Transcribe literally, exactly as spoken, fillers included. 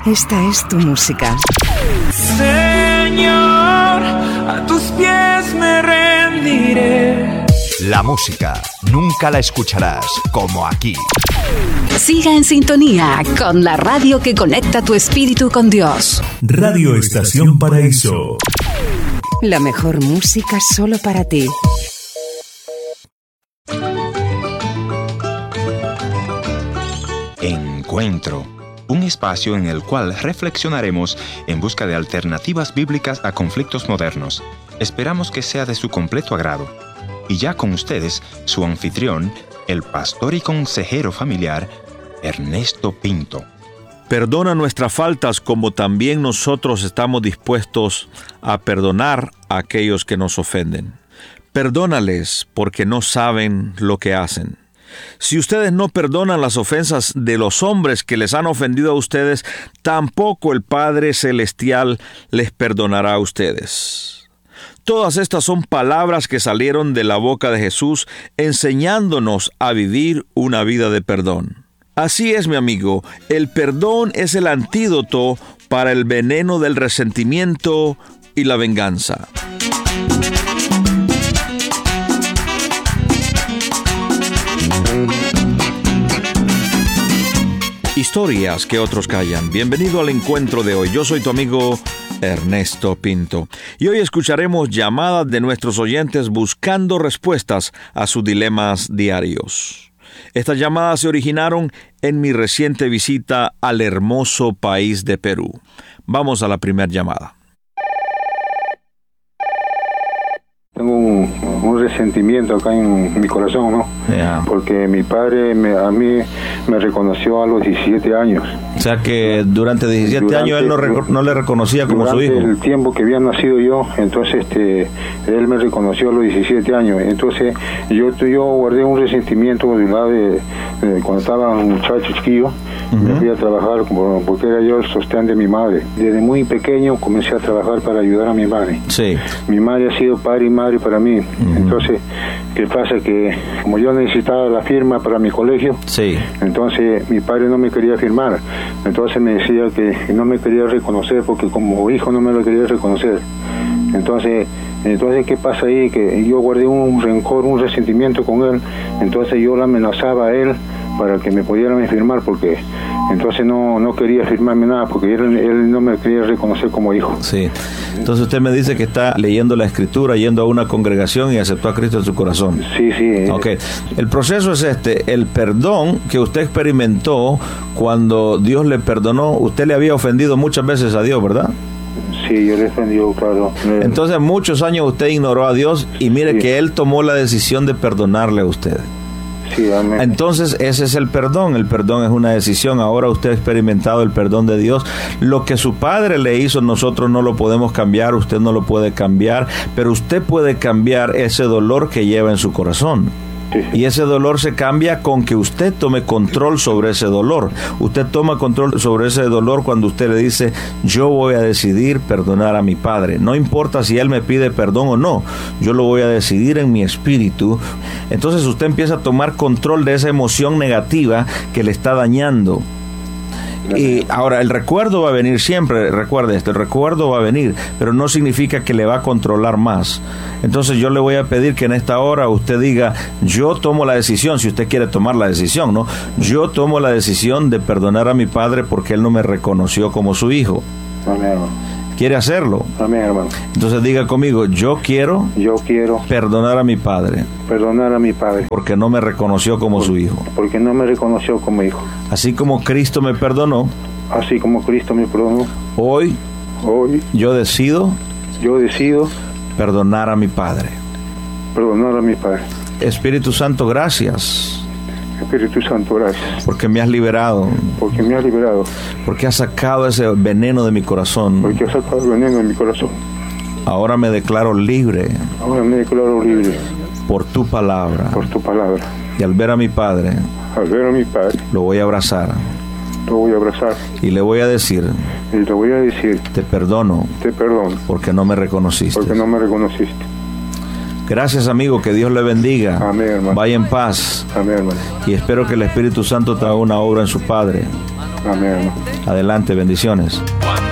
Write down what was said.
esta es tu música. Señor, a tus pies me rendiré. La música nunca la escucharás como aquí. Siga en sintonía con la radio que conecta tu espíritu con Dios. Radio Estación Paraíso. La mejor música solo para ti. Encuentro, un espacio en el cual reflexionaremos en busca de alternativas bíblicas a conflictos modernos. Esperamos que sea de su completo agrado. Y ya con ustedes, su anfitrión, el pastor y consejero familiar, Ernesto Pinto. Perdona nuestras faltas como también nosotros estamos dispuestos a perdonar a aquellos que nos ofenden. Perdónales porque no saben lo que hacen. Si ustedes no perdonan las ofensas de los hombres que les han ofendido a ustedes, tampoco el Padre Celestial les perdonará a ustedes. Todas estas son palabras que salieron de la boca de Jesús, enseñándonos a vivir una vida de perdón. Así es, mi amigo, el perdón es el antídoto para el veneno del resentimiento y la venganza. Historias que otros callan. Bienvenido al encuentro de hoy. Yo soy tu amigo Ernesto Pinto. Y hoy escucharemos llamadas de nuestros oyentes buscando respuestas a sus dilemas diarios. Estas llamadas se originaron en mi reciente visita al hermoso país de Perú. Vamos a la primera llamada. Tengo un, un resentimiento acá en mi corazón, ¿no? Yeah. Porque mi padre me, a mí me reconoció a los diecisiete años. O sea que durante diecisiete durante, años él no, reco- no le reconocía como su hijo. Durante el tiempo que había nacido yo, entonces este, él me reconoció a los diecisiete años. Entonces yo, yo guardé un resentimiento de lado de, de cuando estaba un muchacho chiquillo. Uh-huh. Me fui a trabajar porque era yo el sostén de mi madre. Desde muy pequeño comencé a trabajar para ayudar a mi madre. Sí. Mi madre ha sido padre y madre para mí. Uh-huh. Entonces, ¿qué pasa? Que como yo necesitaba la firma para mi colegio, sí. Entonces mi padre no me quería firmar. Entonces me decía que no me quería reconocer porque como hijo no me lo quería reconocer. Entonces, entonces ¿qué pasa ahí? Que yo guardé un rencor, un resentimiento con él. Entonces yo lo amenazaba a él para que me pudieran firmar porque entonces no, no quería firmarme nada porque él, él no me quería reconocer como hijo. Sí. Entonces usted me dice que está leyendo la Escritura, yendo a una congregación y aceptó a Cristo en su corazón. Sí, sí. Ok. El proceso es este. El perdón que usted experimentó cuando Dios le perdonó, usted le había ofendido muchas veces a Dios, ¿verdad? Sí, yo le ofendí, claro. Entonces muchos años usted ignoró a Dios y mire sí. que Él tomó la decisión de perdonarle a usted. Sí, amén. Entonces ese es el perdón. El perdón es una decisión. Ahora usted ha experimentado el perdón de Dios. Lo que su padre le hizo nosotros no lo podemos cambiar, usted no lo puede cambiar, pero usted puede cambiar ese dolor que lleva en su corazón. Sí. Y ese dolor se cambia con que usted tome control sobre ese dolor. Usted toma control sobre ese dolor cuando usted le dice, yo voy a decidir perdonar a mi padre. No importa si él me pide perdón o no, yo lo voy a decidir en mi espíritu. Entonces usted empieza a tomar control de esa emoción negativa que le está dañando. Y ahora el recuerdo va a venir siempre, recuerde esto, el recuerdo va a venir, pero no significa que le va a controlar más. Entonces yo le voy a pedir que en esta hora usted diga, yo tomo la decisión, si usted quiere tomar la decisión, ¿no? Yo tomo la decisión de perdonar a mi padre porque él no me reconoció como su hijo. Amén, hermano. ¿Quiere hacerlo? Amén, hermano. Entonces diga conmigo, yo quiero, yo quiero perdonar a mi padre. Perdonar a mi padre. Porque no me reconoció como Por, su hijo. Porque no me reconoció como hijo. Así como Cristo me perdonó. Así como Cristo me perdonó. Hoy, hoy yo decido, yo decido perdonar a mi padre. Perdonar a mi padre. Espíritu Santo, gracias. Espíritu Santo, gracias. Porque me has liberado. Porque me has liberado. Porque has sacado ese veneno de mi corazón. Porque has sacado el veneno de mi corazón. Ahora me declaro libre. Ahora me declaro libre. Por tu palabra. Por tu palabra. Y al ver a mi Padre. Al ver a mi Padre. Lo voy a abrazar. Lo voy a abrazar. Y le voy a decir. Y le voy a decir. Te perdono. Te perdono. Porque no me reconociste. Porque no me reconociste. Gracias, amigo, que Dios le bendiga. Amén, hermano. Vaya en paz. Amén, hermano. Y espero que el Espíritu Santo te haga una obra en su Padre. Amén, hermano. Adelante, bendiciones.